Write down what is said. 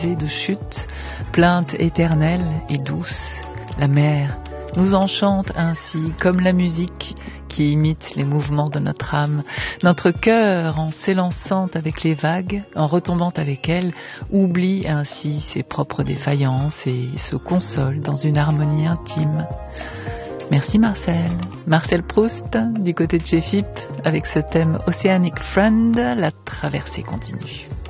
de chute, plainte éternelle et douce, la mer nous enchante ainsi comme la musique qui imite les mouvements de notre âme. Notre cœur, en s'élançant avec les vagues, en retombant avec elles, oublie ainsi ses propres défaillances et se console dans une harmonie intime. Merci Marcel. Marcel Proust, du côté de chez FIP, avec ce thème Oceanic Friend, la traversée continue.